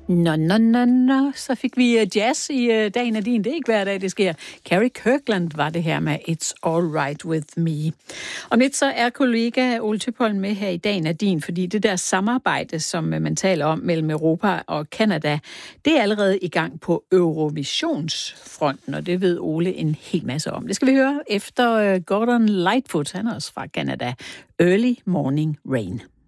Nå. Så fik vi jazz i Dagen er din. Det er ikke hver dag, det sker. Carrie Kirkland var det her med It's All Right With Me. Om lidt så er kollega Ole Tøpholm med her i Dagen er din, fordi det der samarbejde, som man taler om mellem Europa og Canada, det er allerede i gang på Eurovisionsfronten, og det ved Ole en hel masse om. Det skal vi høre efter Gordon Lightfoot, han er også fra Canada. Early Morning Rain.